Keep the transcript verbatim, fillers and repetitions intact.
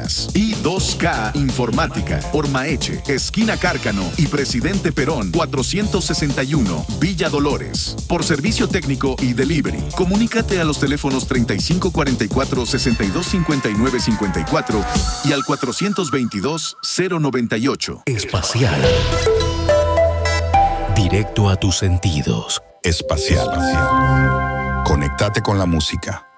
Salas. I dos K Informática. Ormaeche, esquina Cárcano y Presidente Perón, cuatrocientos sesenta y uno, Villa Dolores. Por servicio técnico y delivery, comunícate a los teléfonos treinta y cinco cuarenta y cuatro, sesenta y dos cincuenta y nueve cincuenta y cuatro y al cuatrocientos veintidós, cero noventa y ocho. Espacial. Directo a tus sentidos. Espacial. Espacial. Conectate con la música.